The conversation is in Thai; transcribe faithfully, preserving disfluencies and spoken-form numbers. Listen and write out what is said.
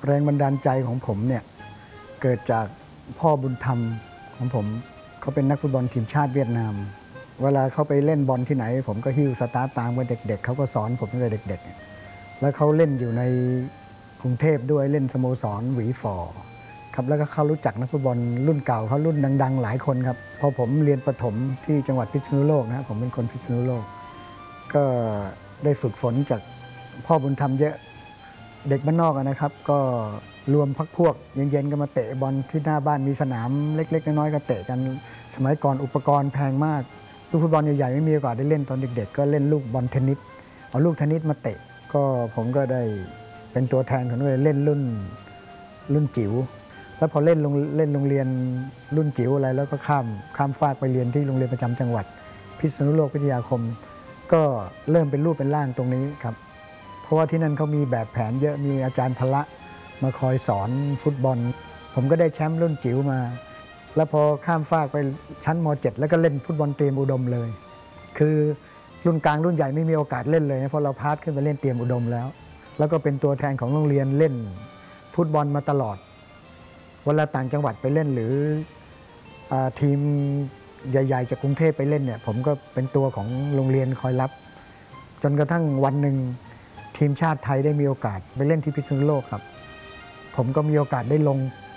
แรงบันดาลใจของผมเนี่ยเกิดจากพ่อบุญธรรมของผมเขาเป็นนักฟุตบอลทีมชาติเวียดนามเวลาเขาไปเล่นบอลที่ไหนผมก็หิ้วสตาร์ตตามกับเด็กๆเขาก็สอนผมตั้งแต่เด็กๆแล้วเขาเล่นอยู่ในกรุงเทพด้วยเล่นสโมสรหวีฝอครับแล้วก็เขารู้จักนักฟุตบอลรุ่นเก่าเขารุ่นดังๆหลายคนครับพอผมเรียนประถมที่จังหวัดพิษณุโลกนะผมเป็นคนพิษณุโลกก็ได้ฝึกฝนจากพ่อบุญธรรมเยอะเด็กบ้านนอกนะครับก็รวมพักพวกเย็นๆก็มาเตะบอลที่หน้าบ้านมีสนามเล็กๆน้อยๆก็เตะกันสมัยก่อนอุปกรณ์แพงมากลูกฟุตบอลใหญ่ๆไม่มีโอกาสได้เล่นตอนเด็กๆก็เล่นลูกบอลเทนนิสเอาลูกเทนนิสมาเตะก็ผมก็ได้เป็นตัวแทนของเลยเล่นรุ่นรุ่นจิ๋วแล้วพอเล่นลงเล่นโรงเรียนรุ่นจิ๋วอะไรแล้วก็ข้ามข้ามฟากไปเรียนที่โรงเรียนประจำจังหวัดพิษณุโลกวิทยาคมก็เริ่มเป็นรูปเป็นร่างตรงนี้ครับเพราะว่าที่นั่นเขามีแบบแผนเยอะมีอาจารย์พละมาคอยสอนฟุตบอลผมก็ได้แชมป์รุ่นจิ๋วมาแล้วพอข้ามฟากไปชั้นม เจ็ด แล้วก็เล่นฟุตบอลเตรียมอุดมเลยคือรุ่นกลางรุ่นใหญ่ไม่มีโอกาสเล่นเลยเพราะเราพาสขึ้นไปเล่นเตรียมอุดมแล้วแล้วก็เป็นตัวแทนของโรงเรียนเล่นฟุตบอลมาตลอดเวลาต่างจังหวัดไปเล่นหรือทีมใหญ่ๆจากกรุงเทพไปเล่นเนี่ยผมก็เป็นตัวของโรงเรียนคอยรับจนกระทั่งวันหนึ่งทีมชาติไทยได้มีโอกาสไปเล่นที่พิษณุโลกครับผมก็มีโอกาสได้ลง